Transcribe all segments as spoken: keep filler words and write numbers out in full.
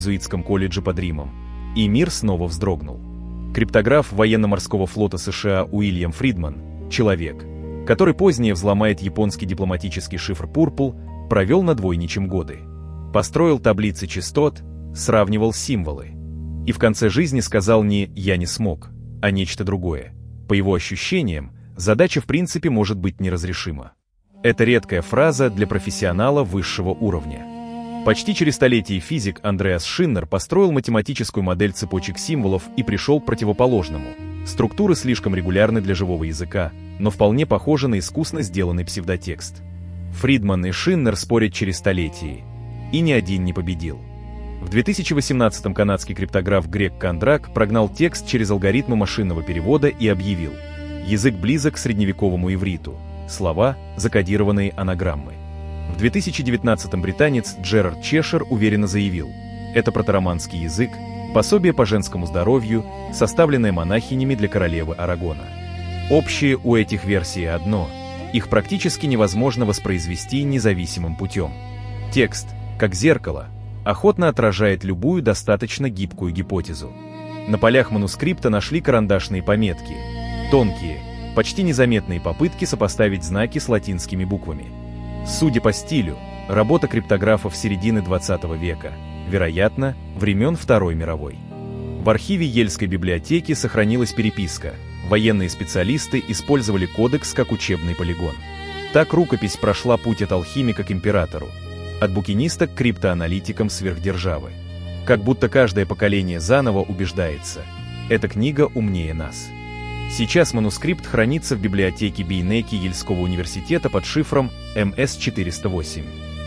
Иезуитском колледже под Римом, и мир снова вздрогнул. Криптограф военно-морского флота США Уильям Фридман, человек, который позднее взломает японский дипломатический шифр Пурпл, провел над войничем годы. Построил таблицы частот, сравнивал символы. И в конце жизни сказал не «я не смог», а нечто другое. По его ощущениям, задача в принципе может быть неразрешима. Это редкая фраза для профессионала высшего уровня. Почти через столетие физик Андреас Шиннер построил математическую модель цепочек символов и пришел к противоположному. Структуры слишком регулярны для живого языка, но вполне похожи на искусно сделанный псевдотекст. Фридман и Шиннер спорят через столетия, и ни один не победил. В две тысячи восемнадцатом канадский криптограф Грег Кондрак прогнал текст через алгоритмы машинного перевода и объявил: язык близок к средневековому ивриту, слова — закодированные анаграммы. В две тысячи девятнадцатом британец Джерард Чешер уверенно заявил: это протороманский язык, пособие по женскому здоровью, составленное монахинями для королевы Арагона. Общее у этих версий одно — их практически невозможно воспроизвести независимым путем. Текст, как зеркало, охотно отражает любую достаточно гибкую гипотезу. На полях манускрипта нашли карандашные пометки, тонкие, почти незаметные попытки сопоставить знаки с латинскими буквами. Судя по стилю, работа криптографов середины двадцатого века, вероятно, времен Второй мировой. В архиве Ельской библиотеки сохранилась переписка. Военные специалисты использовали кодекс как учебный полигон. Так рукопись прошла путь от алхимика к императору, от букиниста к криптоаналитикам сверхдержавы. Как будто каждое поколение заново убеждается: эта книга умнее нас. Сейчас манускрипт хранится в библиотеке Бейнеки Ельского университета под шифром эм эс четыреста восемь.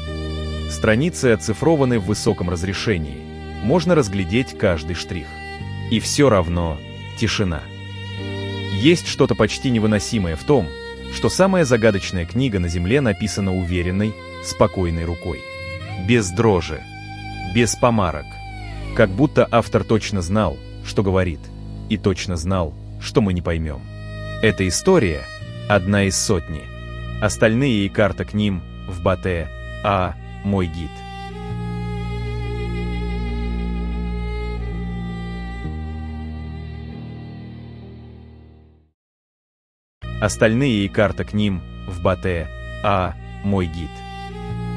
Страницы оцифрованы в высоком разрешении, можно разглядеть каждый штрих. И все равно тишина. Есть что-то почти невыносимое в том, что самая загадочная книга на Земле написана уверенной, спокойной рукой. Без дрожи, без помарок. Как будто автор точно знал, что говорит, и точно знал, что мы не поймем. Эта история — одна из сотни. Остальные и карта к ним в Батэ А. Мой гид. Остальные и карта к ним в Батэ А. Мой гид.